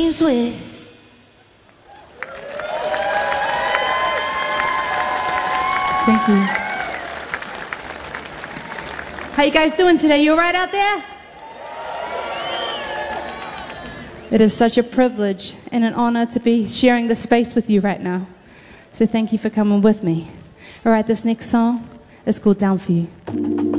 dreams with. Thank you. How you guys doing today? You all right out there? It is such a privilege and an honor to be sharing this space with you right now. So thank you for coming with me. All right, this next song is called Down For You.